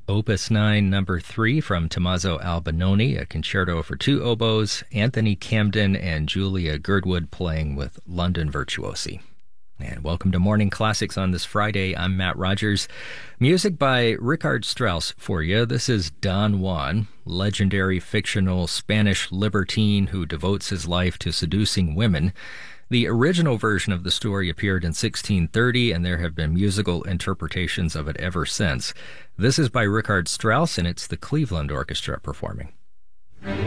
Opus 9, number 3 from Tommaso Albinoni, a concerto for two oboes, Anthony Camden and Julia Girdwood playing with London Virtuosi. And welcome to Morning Classics on this Friday. I'm Matt Rogers. Music by Richard Strauss for you. This is Don Juan, legendary fictional Spanish libertine who devotes his life to seducing women. The original version of the story appeared in 1630, and there have been musical interpretations of it ever since. This is by Richard Strauss, and it's the Cleveland Orchestra performing.